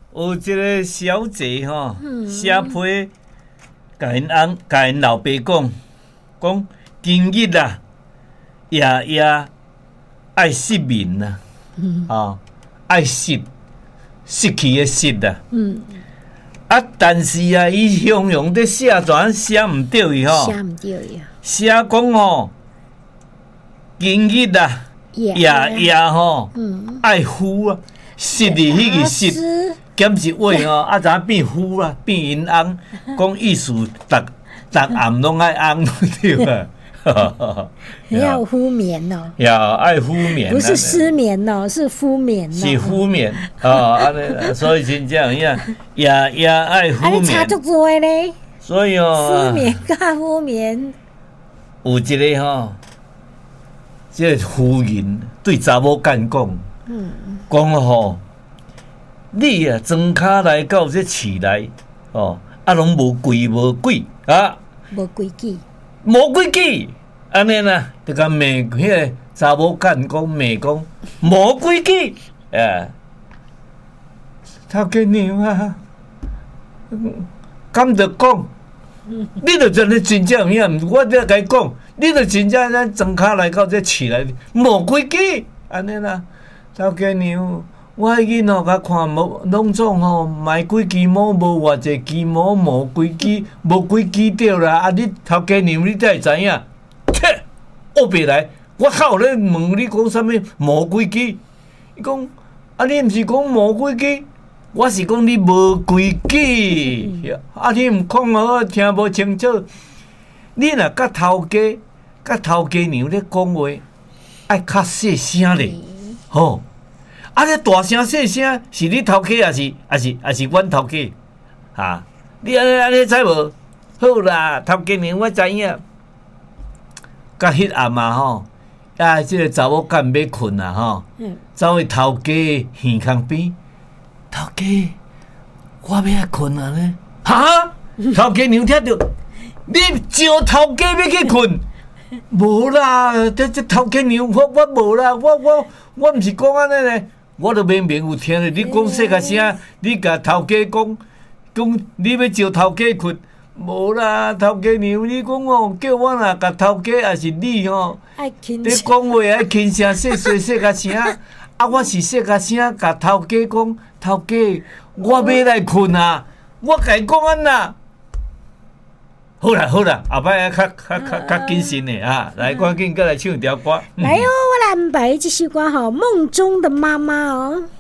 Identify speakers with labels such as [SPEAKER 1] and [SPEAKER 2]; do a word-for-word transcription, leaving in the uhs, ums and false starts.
[SPEAKER 1] 有一个小姐吼，写批，甲因翁、甲因老爸讲，讲今日啊，爷爷爱失眠啦，嗯、啊，爱失失去的失啦。嗯。啊，但是啊，伊形容在写全写毋对伊吼，
[SPEAKER 2] 写毋对伊，
[SPEAKER 1] 写讲吼，今日啊，爷爷吼，爱呼啊，失伫迄个失。减一位吼，啊，怎变夫啦，变因翁，讲意思，逐逐暗拢爱翁对吧？
[SPEAKER 2] 要敷眠哦，
[SPEAKER 1] 要爱敷眠，
[SPEAKER 2] 不是失眠哦，是敷眠哦，
[SPEAKER 1] 是敷眠哦，安尼，所以真正样，也也爱敷眠。啊，
[SPEAKER 2] 你差足多咧。
[SPEAKER 1] 所以哦，
[SPEAKER 2] 失眠甲敷眠，
[SPEAKER 1] 有一个吼，这个夫人对查某干讲，嗯，讲吼。你啊，装脚来到这市内，哦，啊，拢无规无矩啊，
[SPEAKER 2] 无规矩，
[SPEAKER 1] 无规矩，安尼啦，就甲骂迄个查某干讲骂讲无规矩，啊，头家娘啊，敢着讲，你着真诶真正有影，我得甲伊讲，你着真正咱装脚来到这市内，无规矩，安尼啦，头家娘。我迄囡吼，甲看无拢总吼，买几支毛无偌济支毛，无几支，无几支着啦。啊，你头家娘，你才会知影？切，学别来，我还有咧问你讲啥物？无几支？伊讲啊，你毋是讲无几支？我是讲你无规矩。啊，你毋讲好，听无清楚。你若甲头家、甲头家娘咧讲话，爱较细声咧，吼。啊！你大声细声，是你头家还是还是还是阮头家？哈、啊！你安尼安尼知无？好啦，头家娘我知影。甲迄暗啊吼，啊，即、這个查某干要困啊吼，嗯、走去头家耳孔边，头家，我要爱困啊呢。哈！头家娘听到，你招头家要去困？无啦，这这头家娘我我无啦，我我我毋是讲安尼咧。我都明明有听着你讲细个声，你甲头家讲讲，你要招头家困，无啦，头家娘，你讲哦，叫我若甲头家还是你哦，你讲话爱轻声细细细个声，啊，我是细个声甲头家讲，头家，我要来困啊，我甲伊讲安那。好啦好啦，后摆较较较较谨慎的啊！来，赶紧过来唱条歌。
[SPEAKER 2] 来哦，我来安排这首歌吼，《梦中的妈妈》哦。